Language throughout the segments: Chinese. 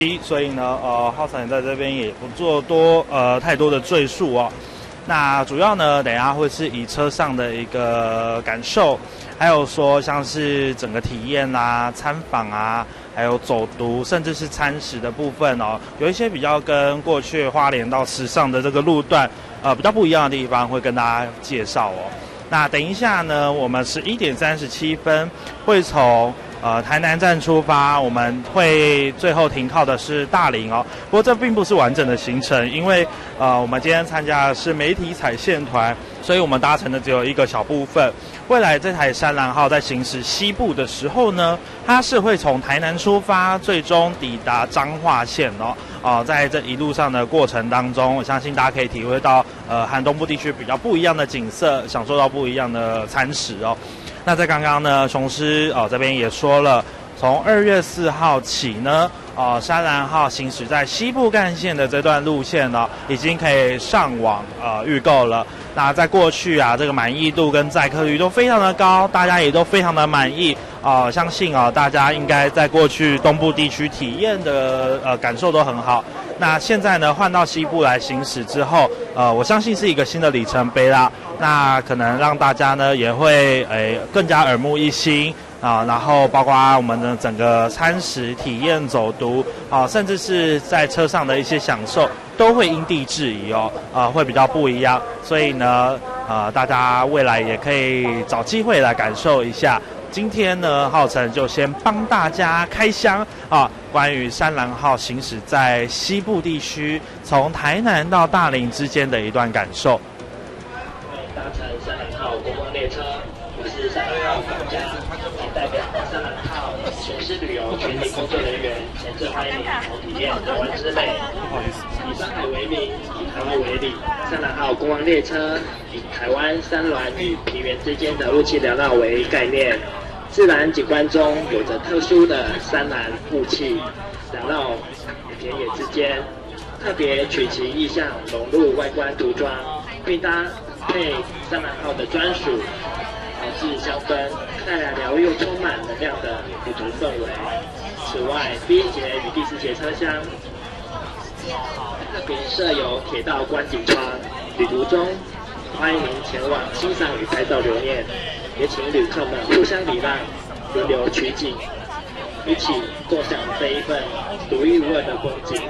所以呢，浩辰在这边也不做太多的赘述哦。那主要呢，等一下会是以车上的一个感受，还有说像是整个体验啊、参访啊，还有走读，甚至是餐食的部分哦，有一些比较跟过去花莲到池上的这个路段，比较不一样的地方，会跟大家介绍哦。那等一下呢，我们11点37分会从台南站出发，我们会最后停靠的是大林哦。不过这并不是完整的行程，因为我们今天参加的是媒体采线团，所以我们搭乘的只有一个小部分。未来这台山兰号在行驶西部的时候呢，它是会从台南出发，最终抵达彰化县哦。在这一路上的过程当中，我相信大家可以体会到和东部地区比较不一样的景色，享受到不一样的餐食哦。那在刚刚呢，雄狮这边也说了，从2月4号起呢，山兰号行驶在西部干线的这段路线呢，已经可以上网预购了。那在过去啊，这个满意度跟载客率都非常的高，大家也都非常的满意相信大家应该在过去东部地区体验的感受都很好。那现在呢，换到西部来行驶之后，我相信是一个新的里程碑啦。那可能让大家呢也会更加耳目一新然后包括我们的整个餐食体验、走读甚至是在车上的一些享受，都会因地制宜会比较不一样。所以呢，大家未来也可以找机会来感受一下。今天呢，浩辰就先帮大家开箱关于山兰号行驶在西部地区，从台南到大林之间的一段感受。 搭乘山兰号观光列车，我是山兰号管家，仅代表山兰号雄狮旅游全体工作人员，诚挚欢迎您同体验台湾之美。以山海为名，以台湾为礼，山兰号观光列车以台湾山峦与平原之间的雾气缭绕为概念，自然景观中有着特殊的山峦雾气缭绕田野之间，特别取其意象融入外观涂装，并搭配山兰号的专属调制香氛，带来疗愈又充满能量的旅途氛围。此外，第1节与第4节车厢特别设有铁道观景窗，旅途中欢迎您前往欣赏与拍照留念，也请旅客们互相礼让，轮流取景，一起共享这一份独一无二的风景。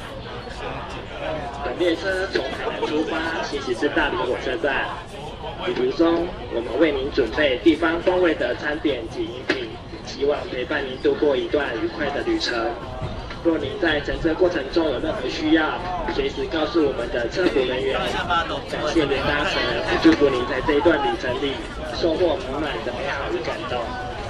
本列车从台南出发，行驶至大林火车站。旅途中，我们为您准备地方风味的餐点及饮品，希望陪伴您度过一段愉快的旅程。若您在乘车过程中有任何需要，随时告诉我们的车服人员。感谢您搭乘，祝福您在这一段旅程里收获满满的美好与感动。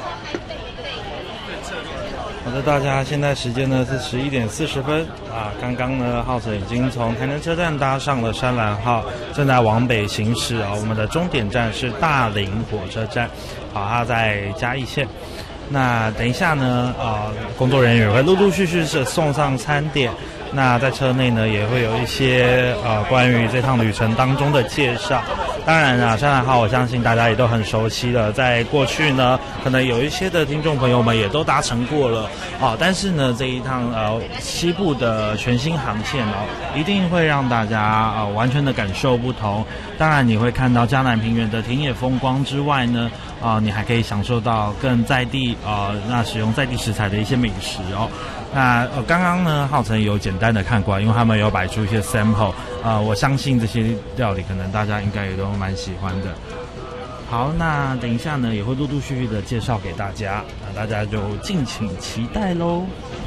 好的，大家现在时间呢是11点40分刚刚呢，浩辰已经从台南车站搭上了山兰号，正在往北行驶我们的终点站是大林火车站，它在嘉义县。那等一下呢，工作人员会陆陆续续是送上餐点。那在车内呢，也会有一些关于这趟旅程当中的介绍。当然山兰号我相信大家也都很熟悉了，在过去呢，可能有一些的听众朋友们也都搭乘过了但是呢，这一趟西部的全新航线一定会让大家完全的感受不同。当然你会看到嘉南平原的田野风光之外呢，你还可以享受到更在地那使用在地食材的一些美食那刚刚呢，浩辰有简单的看过，因为他们有摆出一些 sample，我相信这些料理可能大家应该也都蛮喜欢的。好，那等一下呢，也会陆陆续续的介绍给大家，那大家就敬请期待咯。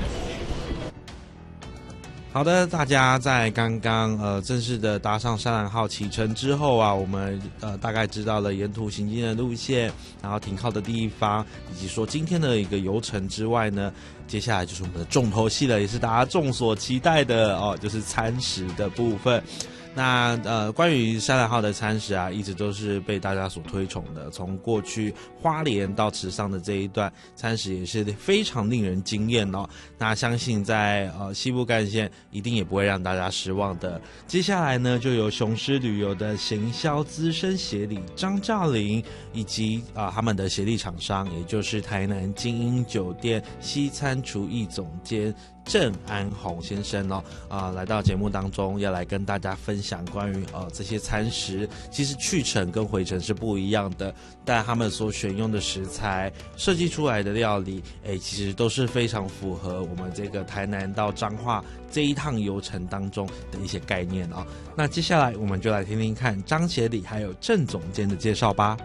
好的，大家在刚刚正式的搭上山兰号启程之后我们大概知道了沿途行进的路线，然后停靠的地方，以及说今天的一个游程之外呢，接下来就是我们的重头戏了，也是大家众所期待的就是餐食的部分。那关于山兰号的餐食一直都是被大家所推崇的。从过去花莲到池上的这一段餐食也是非常令人惊艳那相信在西部干线一定也不会让大家失望的。接下来呢，就由雄狮旅游的行销资深协理张兆麟以及他们的协力厂商，也就是台南精英酒店西餐厨艺总监郑安宏先生来到节目当中，要来跟大家分享关于这些餐食，其实去程跟回程是不一样的，但他们所选用的食材、设计出来的料理，其实都是非常符合我们这个台南到彰化这一趟游程当中的一些概念那接下来我们就来听听看张协理还有郑总监的介绍吧。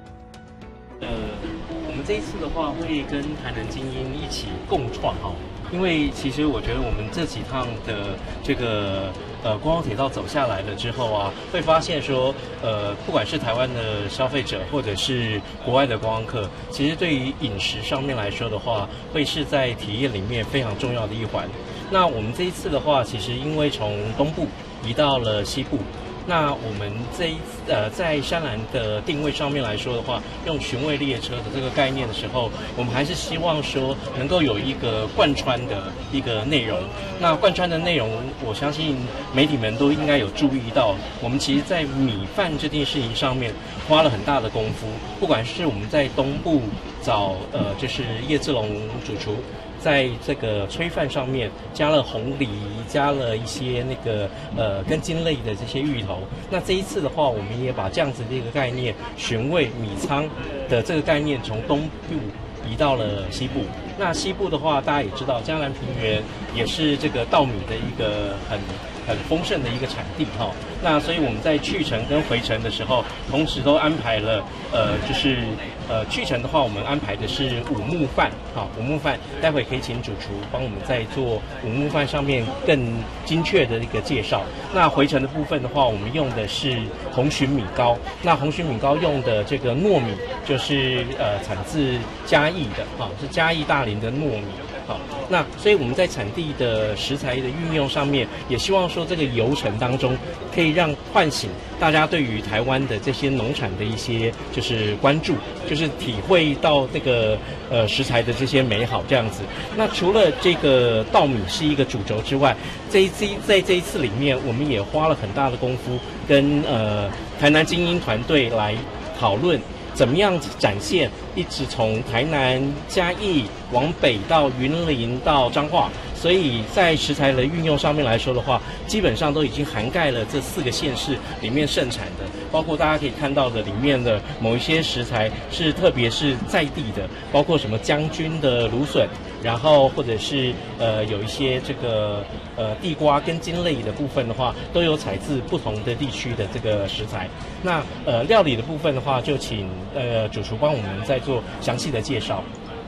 我们这一次的话会跟台南精英一起共创因为其实我觉得我们这几趟的这个观光铁道走下来了之后会发现说不管是台湾的消费者或者是国外的观光客，其实对于饮食上面来说的话，会是在体验里面非常重要的一环。那我们这一次的话，其实因为从东部移到了西部。那我们这一在山兰的定位上面来说的话，用寻味列车的这个概念的时候，我们还是希望说能够有一个贯穿的一个内容。那贯穿的内容，我相信媒体们都应该有注意到，我们其实在米饭这件事情上面花了很大的功夫，不管是我们在东部找就是叶志龙主厨。在这个炊饭上面加了红梨，加了一些那个根茎类的这些芋头。那这一次的话，我们也把这样子的一个概念，寻味米仓的这个概念，从东部移到了西部。那西部的话，大家也知道，嘉南平原也是这个稻米的一个很丰盛的一个产地那所以我们在去程跟回程的时候，同时都安排了就是去程的话，我们安排的是五木饭五木饭，待会可以请主厨帮我们在做五木饭上面更精确的一个介绍。那回程的部分的话，我们用的是红鲟米糕。那红鲟米糕用的这个糯米就是产自嘉义的是嘉义大林的糯米。那所以我们在产地的食材的运用上面，也希望说这个游程当中可以让唤醒大家对于台湾的这些农产的一些就是关注，就是体会到这个食材的这些美好这样子。那除了这个稻米是一个主轴之外，在这一次里面，我们也花了很大的功夫跟台南精英团队来讨论。怎么样展现一直从台南嘉义往北到云林到彰化，所以在食材的运用上面来说的话，基本上都已经涵盖了这4个县市里面盛产的，包括大家可以看到的里面的某一些食材是特别是在地的，包括什么将军的芦笋，然后或者是有一些这个地瓜跟茎类的部分的话，都有采自不同的地区的这个食材。那料理的部分的话，就请主厨帮我们再做详细的介绍。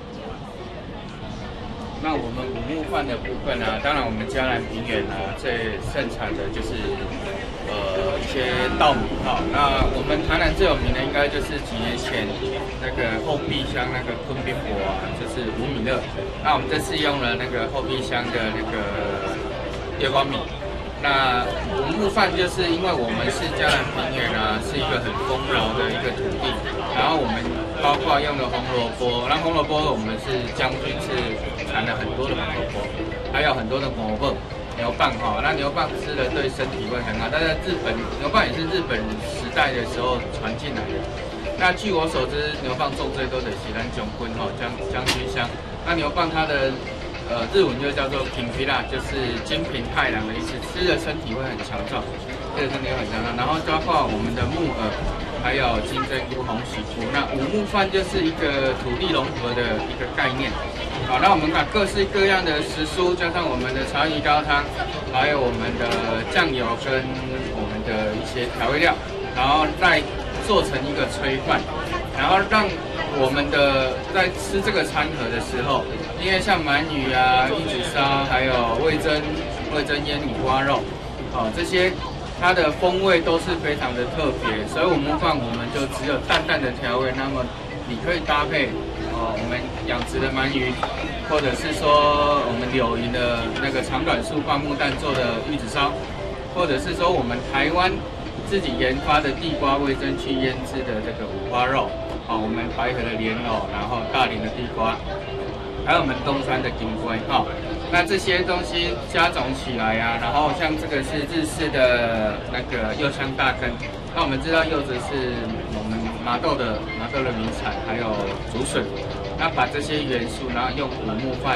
那我们五木饭的部分当然我们嘉南平原最盛产的就是一些稻米那我们台南最有名的应该就是几年前那个后壁乡那个昆宾博就是五米热。那我们这次用了那个后壁乡的那个月光米。那五木饭就是因为我们是嘉南平原是一个很丰饶的一个土地，然后我们包括用的红萝卜，那红萝卜我们是将军是产了很多的红萝卜，还有很多的牛蒡那牛蒡吃了对身体会很好，但是牛蒡也是日本时代的时候传进来的。那据我所知，牛蒡种最多的是咱将军将军乡。那牛蒡它的日文就叫做平皮啦，就是金平太郎的意思，吃了身体会很强壮，这个身体会很强壮。然后包括我们的木耳，还有金针菇、红喜菇。那五木饭就是一个土地融合的一个概念。好，那我们把各式各样的食蔬，加上我们的茶鱼高汤，还有我们的酱油跟我们的一些调味料，然后再做成一个炊饭，然后让我们的在吃这个餐盒的时候，因为像鳗鱼玉子烧，还有味噌腌五花肉，这些它的风味都是非常的特别，所以五木饭我们就只有淡淡的调味，那么你可以搭配我们养殖的鳗鱼，或者是说我们柳营的那个长短树灌木蛋做的玉子烧，或者是说我们台湾自己研发的地瓜味噌去腌制的这个五花肉，我们白河的莲藕，然后大林的地瓜，还有我们东山的金龟，那这些东西加总起来然后像这个是日式的那个柚香大根，那我们知道柚子是我们麻豆的名产，还有竹笋，那把这些元素，然后用五木饭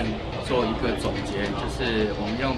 做一个总结，就是我们用